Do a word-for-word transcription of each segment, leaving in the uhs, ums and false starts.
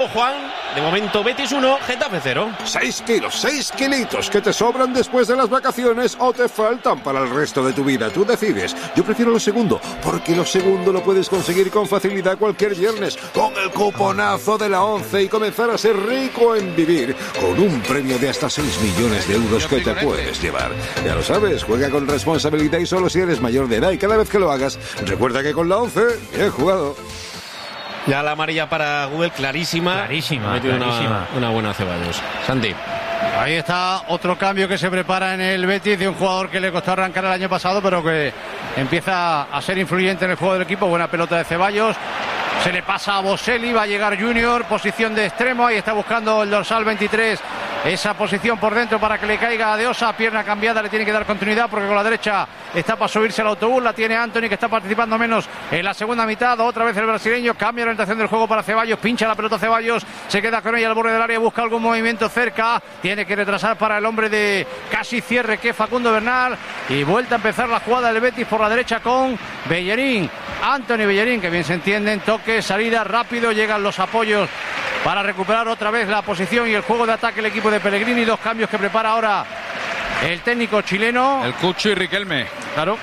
Juan, de momento Betis uno, Getafe cero. Seis kilos, seis kilitos que te sobran después de las vacaciones o te faltan para el resto de tu vida. Tú decides. Yo prefiero lo segundo, porque lo segundo lo puedes conseguir con facilidad cualquier viernes con el cuponazo de la once y comenzar a ser rico en vivir con un premio de hasta seis millones de euros que te puedes llevar. Ya lo sabes, juega con responsabilidad y solo si eres mayor de edad, y cada vez que lo hagas, recuerda que con la once, bien jugado. Ya la amarilla para Google, clarísima. Clarísima, Una, clarísima. una buena Ceballos. Santi. Ahí está otro cambio que se prepara en el Betis de un jugador que le costó arrancar el año pasado, pero que empieza a ser influyente en el juego del equipo. Buena pelota de Ceballos. Se le pasa a Boselli, va a llegar Junior, posición de extremo, ahí está buscando el dorsal veintitrés, esa posición por dentro para que le caiga a De Osa, pierna cambiada, le tiene que dar continuidad porque con la derecha está para subirse al autobús, la tiene Anthony que está participando menos en la segunda mitad, otra vez el brasileño, cambia la orientación del juego para Ceballos, pincha la pelota Ceballos, se queda con ella al borde del área, busca algún movimiento cerca, tiene que retrasar para el hombre de casi cierre que es Facundo Bernal, y vuelta a empezar la jugada del Betis por la derecha con Bellerín, Anthony Bellerín, que bien se entienden, toque, salida, rápido, llegan los apoyos para recuperar otra vez la posición y el juego de ataque el equipo de Pellegrini, dos cambios que prepara ahora el técnico chileno. El Cucho y Riquelme. Claro.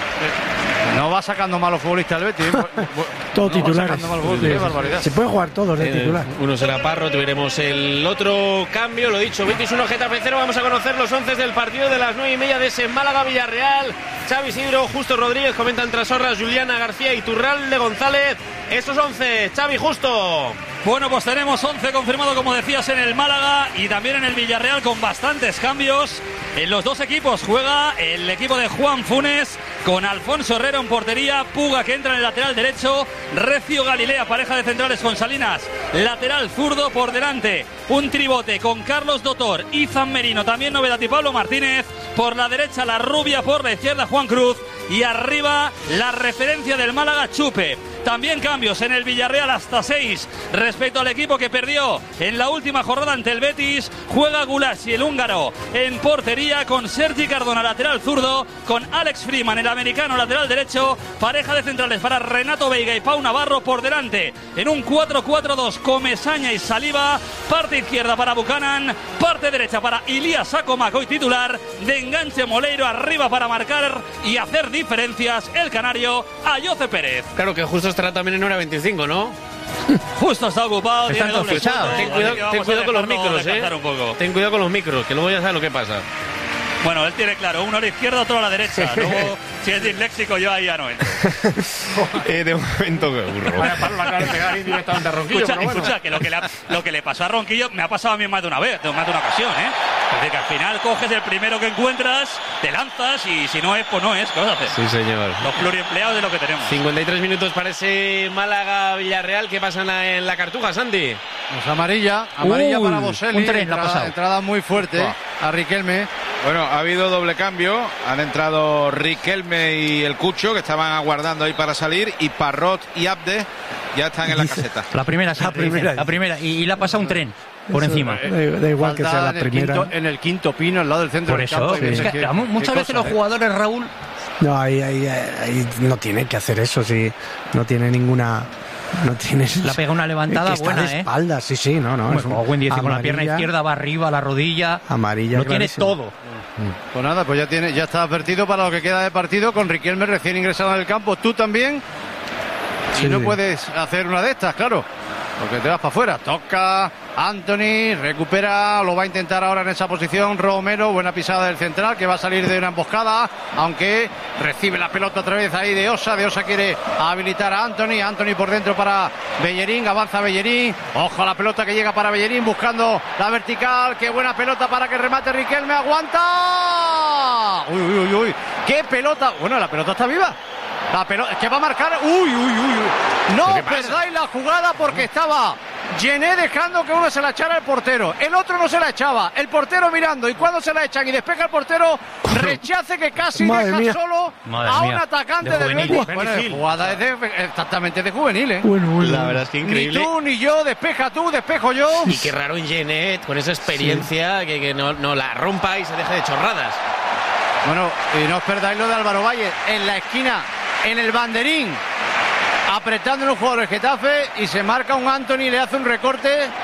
No va sacando malos futbolistas el Betis. Todos no titulares. Sí, qué barbaridad. Se puede jugar todos de Eh, titular. uno será Parro, veremos el otro cambio. Lo dicho, Betis uno, Getafe cero. Vamos a conocer los once del partido de las nueve y media de ese Málaga-Villarreal. Xavi Isidro, Justo Rodríguez, comentan Trasorras, Juliana García, Iturralde, González. Esos once, Xavi, Justo. Bueno, pues tenemos once confirmado, como decías, en el Málaga y también en el Villarreal, con bastantes cambios. En los dos equipos juega el equipo de Juan Funes con Alfonso Herrera en portería, Puga que entra en el lateral derecho, Recio Galilea, pareja de centrales con Salinas, lateral zurdo por delante, un tribote con Carlos Dotor, Izan Merino, también novedad, y Pablo Martínez, por la derecha la rubia, por la izquierda Juan Cruz, y arriba la referencia del Málaga, Chupe. También cambios en el Villarreal, hasta seis respecto al equipo que perdió en la última jornada ante el Betis. Juega Gulasi, el húngaro, en portería con Sergi Cardona, lateral zurdo, con Alex Freeman, el americano, lateral derecho. Pareja de centrales para Renato Veiga y Pau Navarro por delante en un cuatro cuatro dos, Comesaña y Saliba. Parte izquierda para Buchanan, parte derecha para Ilías Sacomaco y titular de enganche Moleiro, arriba para marcar y hacer diferencias el canario Ayoce Pérez. Claro que Justo estará también en hora veinticinco, ¿no? Justo está ocupado, Están tiene doble fichados. sueldo. Ten cuidado, Vamos ten a cuidado con los dejarlo micros, descansar eh. un poco. Ten cuidado con los micros, que luego ya sabes lo que pasa. Bueno, él tiene claro, uno a la izquierda, otro a la derecha. Luego, si es disléxico, yo ahí ya no entro. eh, de momento, qué burro. Vaya palo, la acaba de pegar indirectamente a Ronquillo. Escucha, pero bueno. escucha, que lo que, le, lo que le pasó a Ronquillo me ha pasado a mí más de una vez, más de una ocasión, ¿eh? Es decir, que al final coges el primero que encuentras, te lanzas y si no es, pues no es. ¿Qué vas a hacer? Sí, señor. Los pluriempleados de lo que tenemos. cincuenta y tres minutos para ese Málaga-Villarreal. ¿Qué pasa en la, en la Cartuja, Santi? Pues amarilla, amarilla Uy, para Boselli. un tren le ha entrada, pasado. entrada muy fuerte a Riquelme. Bueno, ha habido doble cambio. Han entrado Riquelme y el Cucho, que estaban aguardando ahí para salir, y Parrot y Abde ya están en la caseta. La primera, sí, La primera. la primera. Y, y le ha pasado un tren por Eso, encima. Da, da igual que Falta sea la en el primera. quinto- en el quinto pino, al lado del centro Por del eso, campo. es y que qué- muchas qué veces cosa, los ¿eh? jugadores, Raúl, No, ahí, ahí, ahí no tiene que hacer eso, sí. No tiene ninguna. No tienes. la pega una levantada que está buena, de ¿eh? espalda, sí, sí, no, no. Bueno, es un- como buen dice, con la pierna amarilla, izquierda va arriba, la rodilla. Amarilla. Lo tiene clarísimo. todo. Pues nada, pues ya tiene, ya está advertido para lo que queda de partido con Riquelme recién ingresado en el campo. Tú también. Sí, y no sí. puedes hacer una de estas, claro. Porque te vas para afuera. Toca Anthony, recupera, lo va a intentar ahora en esa posición Romero, buena pisada del central que va a salir de una emboscada, aunque recibe la pelota otra vez ahí de Osa, de Osa quiere habilitar a Anthony, Anthony por dentro para Bellerín, avanza Bellerín, ojo a la pelota que llega para Bellerín buscando la vertical, qué buena pelota para que remate Riquelme, aguanta, uy, uy, uy, uy, qué pelota, bueno, la pelota está viva. La pelota, es que va a marcar. Uy, uy, uy, uy. No perdáis la jugada porque estaba Gené dejando que uno se la echara al portero. El otro no se la echaba. El portero mirando. Y cuando se la echan y despeja el portero, rechace que casi Madre deja mía. solo Madre a un mía. atacante De del juvenil. Betis. Bueno, de jugada es de, exactamente de juvenil, ¿eh? Bueno, bueno. La verdad es que Ni increíble. tú ni yo, despeja tú, despejo yo. Y qué raro en Genet, con esa experiencia, que, que no, no la rompa y se deje de chorradas. Bueno, y no os perdáis lo de Álvaro Valle en la esquina, en el banderín. apretando en los jugadores Getafe y se marca un Anthony, le hace un recorte